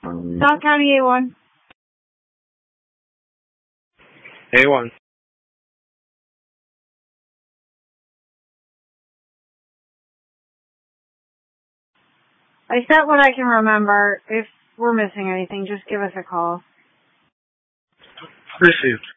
South County A1. A1. I sent what I can remember. If we're missing anything, just give us a call. Received.